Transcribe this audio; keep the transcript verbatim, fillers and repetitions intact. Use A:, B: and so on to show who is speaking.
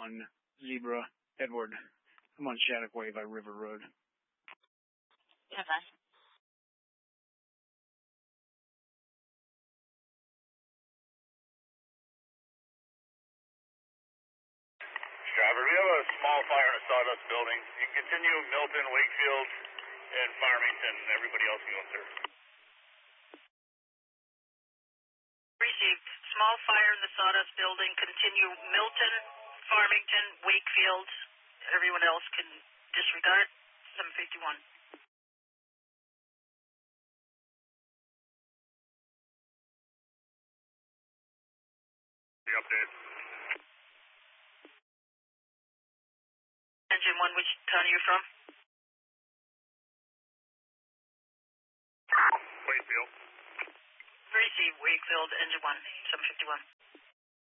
A: one, Zebra, Edward. I'm on Shattuck Way by River Road.
B: Yeah, bye.
C: Driver, we have a small fire in a sawdust building. You can continue Milton, Wakefield, and Farmington. Everybody else can go, sir.
B: Received. Small fire in the sawdust building. Continue Milton, Farmington, Wakefield. Everyone else can disregard. seven fifty-one.
C: The update.
B: Engine one, which town are you from?
C: Wakefield.
B: Receive Wakefield, engine one, seven fifty-one.